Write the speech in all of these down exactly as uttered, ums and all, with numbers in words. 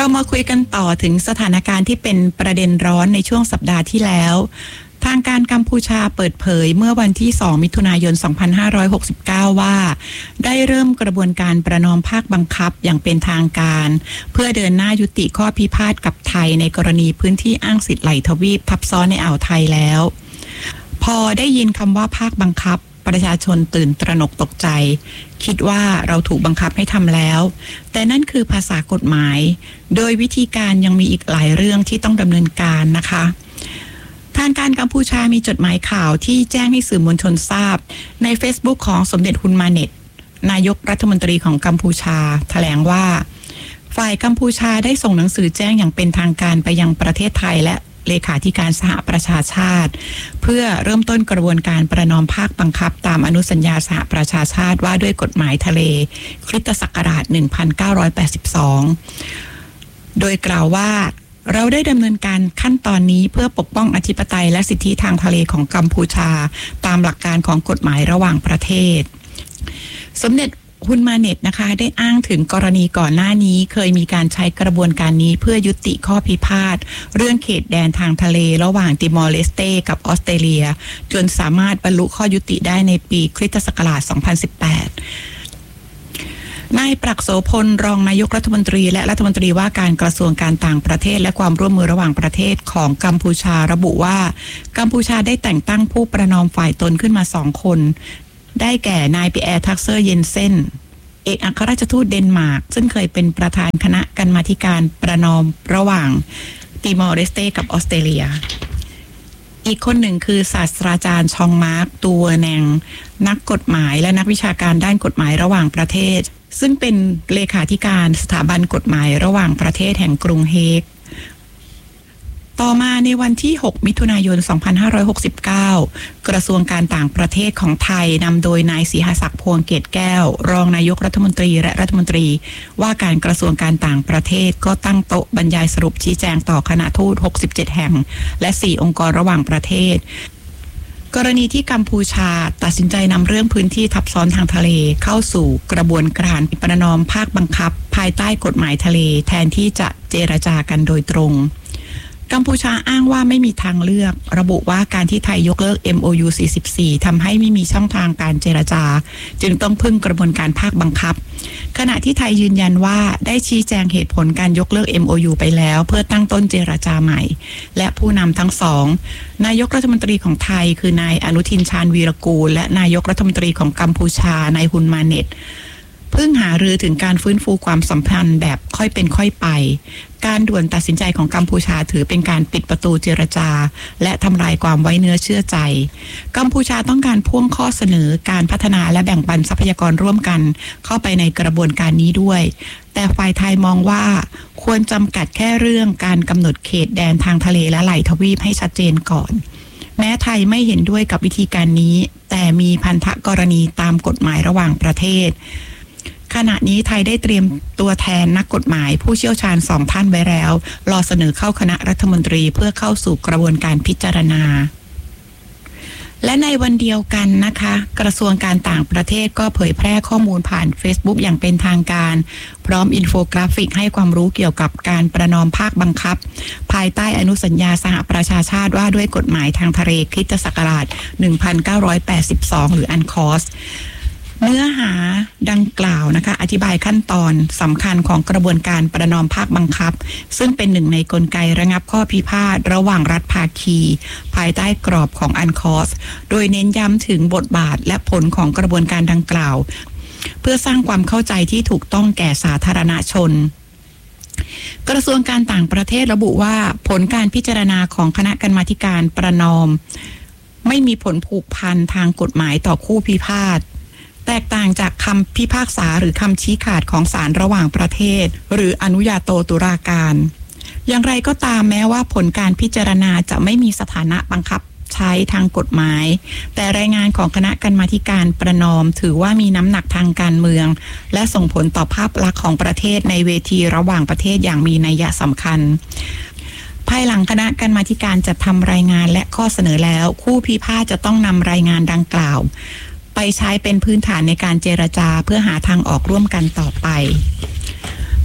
มาคุยกันต่อถึงสถานการณ์ที่เป็นประเด็นร้อนในช่วงสัปดาห์ที่แล้วทางการกัมพูชาเปิดเผยเมื่อวันที่สองมิถุนายนสองพันห้าร้อยหกสิบเก้าว่าได้เริ่มกระบวนการประนอมภาคบังคับอย่างเป็นทางการเพื่อเดินหน้ายุติข้อพิพาทกับไทยในกรณีพื้นที่อ้างสิทธิ์ไหลทวีปทับซ้อนในอ่าวไทยแล้วพอได้ยินคำว่าภาคบังคับประชาชนตื่นตระหนกตกใจคิดว่าเราถูกบังคับให้ทำแล้วแต่นั่นคือภาษากฎหมายโดยวิธีการยังมีอีกหลายเรื่องที่ต้องดำเนินการนะคะทางการกัมพูชามีจดหมายข่าวที่แจ้งให้สื่อมวลชนทราบใน Facebook ของสมเด็จฮุนมาเน็ตนายกรัฐมนตรีของกัมพูชาแถลงว่าฝ่ายกัมพูชาได้ส่งหนังสือแจ้งอย่างเป็นทางการไปยังประเทศไทยและเลขาธิการสหประชาชาติเพื่อเริ่มต้นกระบวนการประนอมภาคบังคับตามอนุสัญญาสหประชาชาติว่าด้วยกฎหมายทะเลคริสตศักราชหนึ่งพันเก้าร้อยแปดสิบสองโดยกล่าวว่าเราได้ดำเนินการขั้นตอนนี้เพื่อปกป้องอธิปไตยและสิทธิทางทะเลของกัมพูชาตามหลักการของกฎหมายระหว่างประเทศสมเด็จฮุนมาเน็ตนะคะได้อ้างถึงกรณีก่อนหน้านี้เคยมีการใช้กระบวนการนี้เพื่อยุติข้อพิพาทเรื่องเขตแดนทางทะเลระหว่างติมอร์เลสเตกับออสเตรเลียจนสามารถบรรลุข้อยุติได้ในปีคริสตศักราชสองพันสิบแปดนายปรักษ์โสพลรองนายกรัฐมนตรีและรัฐมนตรีว่าการกระทรวงการต่างประเทศและความร่วมมือระหว่างประเทศของกัมพูชาระบุว่ากัมพูชาได้แต่งตั้งผู้ประนอมฝ่ายตนขึ้นมาสองคนได้แก่นายปีแอร์ทักเซอร์เยนเซ่นเอกอัครราชทูตเดนมาร์กซึ่งเคยเป็นประธานคณะกรรมาธิการประนอมระหว่างติมอร์เลสเตกับออสเตรเลียอีกคนหนึ่งคือศาสตราจารย์ชองมาร์กตัวแนงนักกฎหมายและนักวิชาการด้านกฎหมายระหว่างประเทศซึ่งเป็นเลขาธิการสถาบันกฎหมายระหว่างประเทศแห่งกรุงเฮกต่อมาในวันที่หกมิถุนายนสองพันห้าร้อยหกสิบเก้ากระทรวงการต่างประเทศของไทยนำโดยนายศรีหศักดิ์พวงเกตแก้วรองนายกรัฐมนตรีและรัฐมนตรีว่าการกระทรวงการต่างประเทศก็ตั้งโต๊ะบรรยายสรุปชี้แจงต่อคณะทูตหกสิบเจ็ดแห่งและสี่องค์กรระหว่างประเทศกรณีที่กัมพูชาตัดสินใจนำเรื่องพื้นที่ทับซ้อนทางทะเลเข้าสู่กระบวนการประนอมภาคบังคับภายใต้กฎหมายทะเลแทนที่จะเจรจากันโดยตรงกัมพูชาอ้างว่าไม่มีทางเลือกระบุว่าการที่ไทยยกเลิก เอ็ม โอ ยู สี่สิบสี่ทำให้ไม่มีช่องทางการเจรจาจึงต้องพึ่งกระบวนการภาคบังคับขณะที่ไทยยืนยันว่าได้ชี้แจงเหตุผลการยกเลิก เอ็ม โอ ยู ไปแล้วเพื่อตั้งต้นเจรจาใหม่และผู้นำทั้งสองนายกรัฐมนตรีของไทยคือนายอนุทินชาญวีรกูลและนายกรัฐมนตรีของกัมพูชานายฮุนมาเน็ตเพิ่งหารือถึงการฟื้นฟูความสัมพันธ์แบบค่อยเป็นค่อยไปการด่วนตัดสินใจของกัมพูชาถือเป็นการปิดประตูเจรจาและทำลายความไว้เนื้อเชื่อใจกัมพูชาต้องการพ่วงข้อเสนอการพัฒนาและแบ่งปันทรัพยากรร่วมกันเข้าไปในกระบวนการนี้ด้วยแต่ฝ่ายไทยมองว่าควรจำกัดแค่เรื่องการกำหนดเขตแดนทางทะเลและไหลทวีปให้ชัดเจนก่อนแม้ไทยไม่เห็นด้วยกับวิธีการนี้แต่มีพันธกรณีตามกฎหมายระหว่างประเทศขณะนี้ไทยได้เตรียมตัวแทนนักกฎหมายผู้เชี่ยวชาญสองท่านไว้แล้วรอเสนอเข้าคณะรัฐมนตรีเพื่อเข้าสู่กระบวนการพิจารณาและในวันเดียวกันนะคะกระทรวงการต่างประเทศก็เผยแพร่ข้อมูลผ่าน Facebook อย่างเป็นทางการพร้อมอินโฟกราฟิกให้ความรู้เกี่ยวกับการประนอมภาคบังคับภายใต้อนุสัญญาสหประชาชาติว่าด้วยกฎหมายทางทะเลคริสตศักราชหนึ่งพันเก้าร้อยแปดสิบสองหรืออันคอสเนื้อหาดังกล่าวนะคะอธิบายขั้นตอนสำคัญของกระบวนการประนอมภาคบังคับซึ่งเป็นหนึ่งในกลไกระงับข้อพิพาทระหว่างรัฐภาคีภายใต้กรอบของอันคอสโดยเน้นย้ำถึงบทบาทและผลของกระบวนการดังกล่าวเพื่อสร้างความเข้าใจที่ถูกต้องแก่สาธารณชนกระทรวงการต่างประเทศระบุว่าผลการพิจารณาของคณะกรรมาธิการประนอมไม่มีผลผูกพันทางกฎหมายต่อคู่พิพาทแตกต่างจากคำพิพากษาหรือคำชี้ขาดของศาลระหว่างประเทศหรืออนุญาโตตุลาการอย่างไรก็ตามแม้ว่าผลการพิจารณาจะไม่มีสถานะบังคับใช้ทางกฎหมายแต่รายงานของคณะกรรมาธิการประนอมถือว่ามีน้ำหนักทางการเมืองและส่งผลต่อภาพลักษณ์ของประเทศในเวทีระหว่างประเทศอย่างมีนัยสำคัญภายหลังคณะกรรมาธิการจัดทำรายงานและข้อเสนอแล้วคู่พิพาทจะต้องนำรายงานดังกล่าวไปใช้เป็นพื้นฐานในการเจรจาเพื่อหาทางออกร่วมกันต่อไป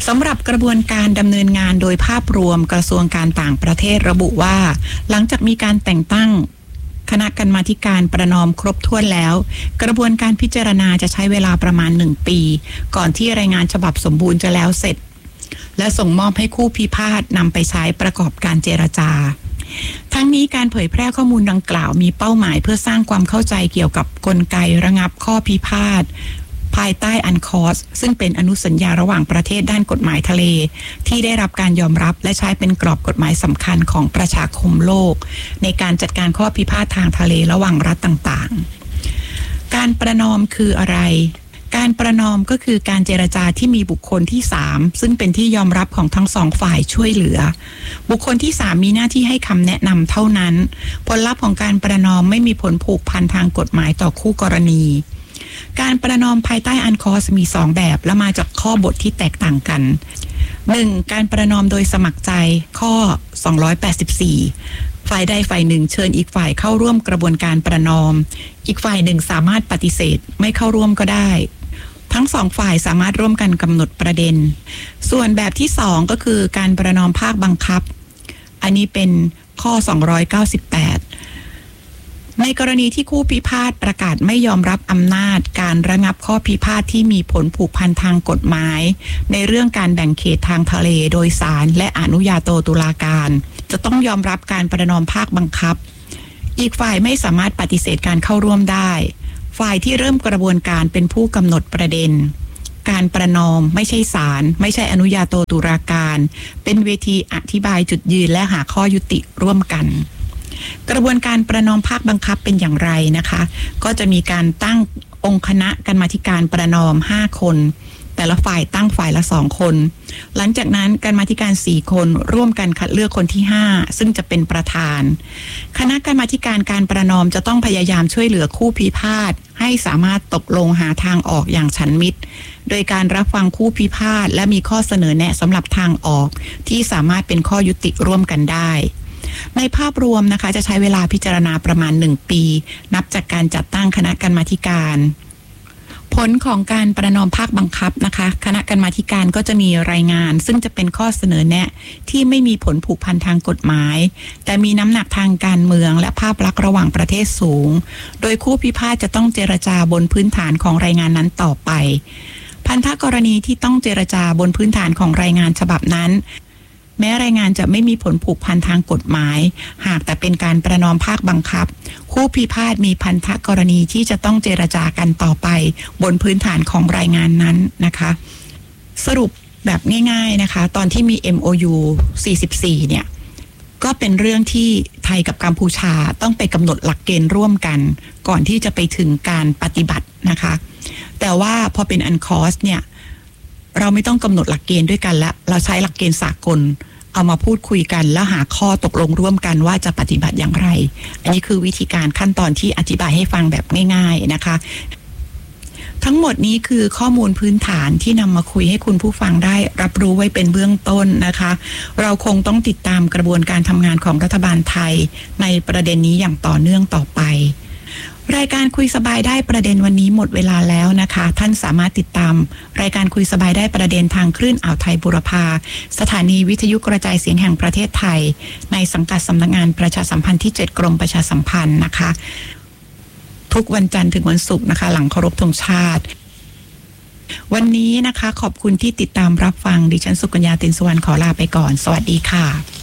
สำหรับกระบวนการดำเนินงานโดยภาพรวมกระทรวงการต่างประเทศระบุว่าหลังจากมีการแต่งตั้งคณะกรรมาการประนอมครบถ้วนแล้วกระบวนการพิจารณาจะใช้เวลาประมาณหนึ่งปีก่อนที่รายงานฉบับสมบูรณ์จะแล้วเสร็จและส่งมอบให้คู่พิพาทนำไปใช้ประกอบการเจรจาทั้งนี้การเผยแพร่ข้อมูลดังกล่าวมีเป้าหมายเพื่อสร้างความเข้าใจเกี่ยวกับกลไกระงับข้อพิพาทภายใต้อันคอสซึ่งเป็นอนุสัญญาระหว่างประเทศด้านกฎหมายทะเลที่ได้รับการยอมรับและใช้เป็นกรอบกฎหมายสำคัญของประชาคมโลกในการจัดการข้อพิพาททางทะเลระหว่างรัฐต่างๆการประนอมคืออะไรการประนอมก็คือการเจรจาที่มีบุคคลที่สามซึ่งเป็นที่ยอมรับของทั้งสองฝ่ายช่วยเหลือบุคคลที่สามมีหน้าที่ให้คำแนะนำเท่านั้นผลลัพธ์ของการประนอมไม่มีผลผูกพันทางกฎหมายต่อคู่กรณีการประนอมภายใต้อันคอสมีสองแบบและมาจากข้อบทที่แตกต่างกัน หนึ่ง. การประนอมโดยสมัครใจข้อสองร้อยแปดสิบสี่ฝ่ายใดฝ่ายหนึ่งเชิญอีกฝ่ายเข้าร่วมกระบวนการประนอมอีกฝ่ายหนึ่งสามารถปฏิเสธไม่เข้าร่วมก็ได้ทั้งสองฝ่ายสามารถร่วมกันกำหนดประเด็นส่วนแบบที่สองก็คือการประนอมภาคบังคับอันนี้เป็นข้อสองร้อยเก้าสิบแปดในกรณีที่คู่พิพาทประกาศไม่ยอมรับอำนาจการระงับข้อพิพาทที่มีผลผูกพันทางกฎหมายในเรื่องการแบ่งเขตทางทะเลโดยศาลและอนุญาโตตุลาการจะต้องยอมรับการประนอมภาคบังคับอีกฝ่ายไม่สามารถปฏิเสธการเข้าร่วมได้ฝ่ายที่เริ่มกระบวนการเป็นผู้กำหนดประเด็นการประนอมไม่ใช่ศาลไม่ใช่อนุญาโตตุลาการเป็นเวทีอธิบายจุดยืนและหาข้อยุติร่วมกันกระบวนการประนอมภาคบังคับเป็นอย่างไรนะคะก็จะมีการตั้งองค์คณะกรรมาธิการประนอมห้าคนแต่ละฝ่ายตั้งฝ่ายละสองคนหลังจากนั้นกรรมาธิการสี่คนร่วมกันคัดเลือกคนที่ห้าซึ่งจะเป็นประธานคณะกรรมาธิการการประนอมจะต้องพยายามช่วยเหลือคู่พิพาทให้สามารถตกลงหาทางออกอย่างฉันมิตรโดยการรับฟังคู่พิพาทและมีข้อเสนอแนะสำหรับทางออกที่สามารถเป็นข้อยุติร่วมกันได้ในภาพรวมนะคะจะใช้เวลาพิจารณาประมาณหนึ่งปีนับจากการจัดตั้งคณะกรรมาธิการผลของการประนอมภาคบังคับนะคะคณะกรรมาธิการก็จะมีรายงานซึ่งจะเป็นข้อเสนอแนะที่ไม่มีผลผูกพันทางกฎหมายแต่มีน้ำหนักทางการเมืองและภาพลักษณ์ระหว่างประเทศสูงโดยคู่พิพาทจะต้องเจรจาบนพื้นฐานของรายงานนั้นต่อไปพันธกรณีที่ต้องเจรจาบนพื้นฐานของรายงานฉบับนั้นแม้รายงานจะไม่มีผลผูกพันทางกฎหมายหากแต่เป็นการประนอมภาคบังคับคู่พิพาทมีพันธกรณีที่จะต้องเจรจากันต่อไปบนพื้นฐานของรายงานนั้นนะคะสรุปแบบง่ายๆนะคะตอนที่มี เอ็ม โอ ยู สี่สิบสี่เนี่ยก็เป็นเรื่องที่ไทยกับกัมพูชาต้องไปกำหนดหลักเกณฑ์ร่วมกันก่อนที่จะไปถึงการปฏิบัตินะคะแต่ว่าพอเป็นอันคอสเนี่ยเราไม่ต้องกำหนดหลักเกณฑ์ด้วยกันแล้วเราใช้หลักเกณฑ์สากลเอามาพูดคุยกันแล้วหาข้อตกลงร่วมกันว่าจะปฏิบัติอย่างไรอันนี้คือวิธีการขั้นตอนที่อธิบายให้ฟังแบบง่ายๆนะคะทั้งหมดนี้คือข้อมูลพื้นฐานที่นำมาคุยให้คุณผู้ฟังได้รับรู้ไว้เป็นเบื้องต้นนะคะเราคงต้องติดตามกระบวนการทำงานของรัฐบาลไทยในประเด็นนี้อย่างต่อเนื่องต่อไปรายการคุยสบายได้ประเด็นวันนี้หมดเวลาแล้วนะคะท่านสามารถติดตามรายการคุยสบายได้ประเด็นทางคลื่นอ่าวไทยบุรพาสถานีวิทยุกระจายเสียงแห่งประเทศไทยในสังกัดสำนักงานประชาสัมพันธ์ที่เจ็ดกรมประชาสัมพันธ์นะคะทุกวันจันทร์ถึงวันศุกร์นะคะหลังเคารพธงชาติวันนี้นะคะขอบคุณที่ติดตามรับฟังดิฉันสุกัญญาตินสุวรรณขอลาไปก่อนสวัสดีค่ะ